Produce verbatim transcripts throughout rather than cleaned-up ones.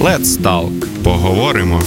Let's Talk. Поговоримо.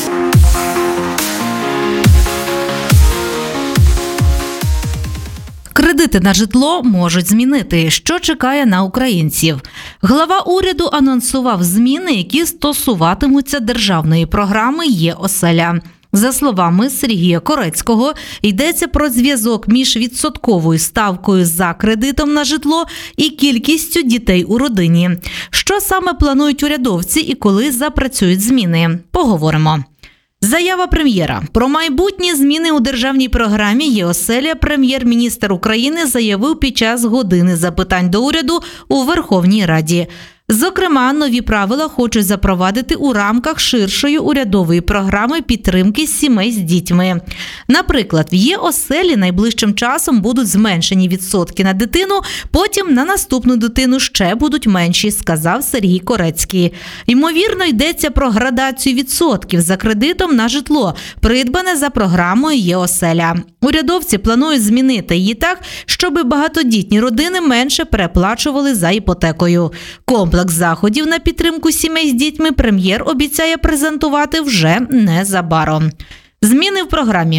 Кредити на житло можуть змінити, що чекає на українців. Глава уряду анонсував зміни, які стосуватимуться державної програми «Є-оселя». За словами Сергія Корецького, йдеться про зв'язок між відсотковою ставкою за кредитом на житло і кількістю дітей у родині. Що саме планують урядовці і коли запрацюють зміни? Поговоримо. Заява прем'єра. Про майбутні зміни у державній програмі «Є-оселя» прем'єр-міністр України заявив під час години запитань до уряду у Верховній Раді. Зокрема, нові правила хочуть запровадити у рамках ширшої урядової програми підтримки сімей з дітьми. Наприклад, в «Є-оселі» найближчим часом будуть зменшені відсотки на дитину, потім на наступну дитину ще будуть менші, сказав Сергій Корецький. Ймовірно, йдеться про градацію відсотків за кредитом на житло, придбане за програмою «Є-оселя». Урядовці планують змінити її так, щоб багатодітні родини менше переплачували за іпотекою. Комплекс заходів на підтримку сімей з дітьми прем'єр обіцяє презентувати вже незабаром. Зміни в програмі.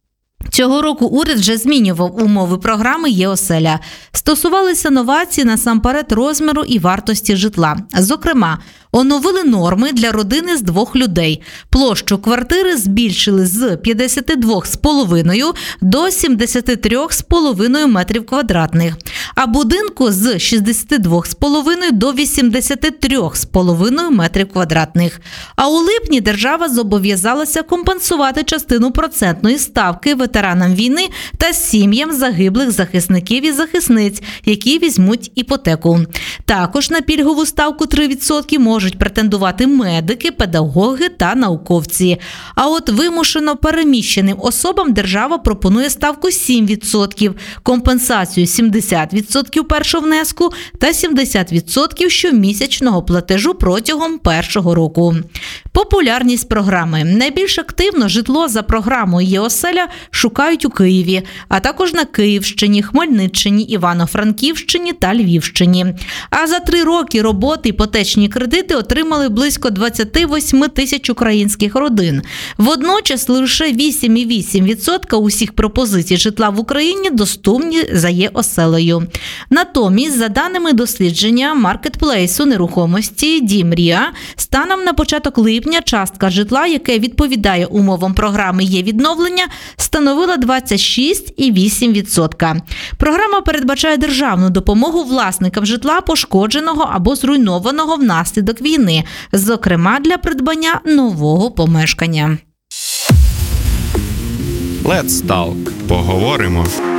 Цього року уряд вже змінював умови програми «Є-оселя». Стосувалися новацій насамперед розміру і вартості житла. Зокрема, оновили норми для родини з двох людей. Площу квартири збільшили з п'ятдесят два з половиною до сімдесят три з половиною метрів квадратних, а будинку з шістдесят два з половиною до вісімдесят три з половиною метрів квадратних. А у липні держава зобов'язалася компенсувати частину процентної ставки ветеранам війни та сім'ям загиблих захисників і захисниць, які візьмуть іпотеку. Також на пільгову ставку три відсотки можуть претендувати медики, педагоги та науковці. А от вимушено переміщеним особам держава пропонує ставку сім відсотків, компенсацію сімдесят відсотків першого внеску та сімдесят відсотків щомісячного платежу протягом першого року. Популярність програми. Найбільш активно житло за програмою «Є-оселя» шукають у Києві, а також на Київщині, Хмельниччині, Івано-Франківщині та Львівщині. А за три роки роботи іпотечні кредити отримали близько двадцять вісім тисяч українських родин. Водночас лише вісім цілих вісім десятих відсотка усіх пропозицій житла в Україні доступні за «Є-оселею». Натомість, за даними дослідження маркетплейсу нерухомості «Дімрія», станом на початок липня частка житла, яке відповідає умовам програми «Є-відновлення», становила двадцять шість цілих вісім десятих відсотка. Програма передбачає державну допомогу власникам житла, пошкодженого або зруйнованого внаслідок війни, зокрема для придбання нового помешкання. Let's Talk. Поговоримо.